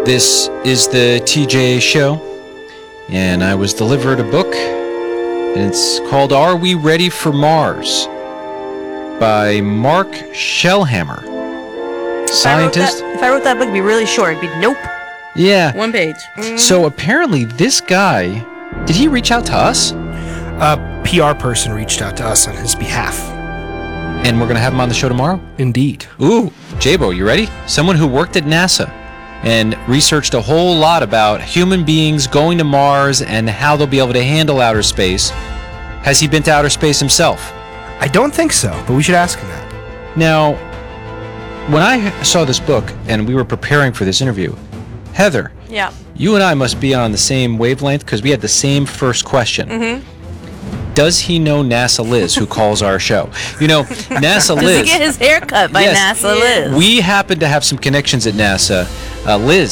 This is the TJ Show, and I was delivered a book, and it's called Are We Ready for Mars? By Mark Shellhammer, scientist. If I wrote that book, it'd be really short. It'd be nope. Yeah. One page. So apparently this guy, did he reach out to us? A PR person reached out to us on his behalf. And we're going to have him on the show tomorrow? Indeed. Ooh, Jabo, you ready? Someone who worked at NASA and researched a whole lot about human beings going to Mars and how they'll be able to handle outer space. Has he been to outer space himself? I don't think so, but we should ask him that. Now, when I saw this book and we were preparing for this interview, Heather, Yeah. you and I must be on the same wavelength because we had the same first question. Mm-hmm. Does he know NASA Liz, who calls our show? You know, NASA Does Liz. he get his hair cut by Yes. NASA Liz? We happen to have some connections at NASA. Liz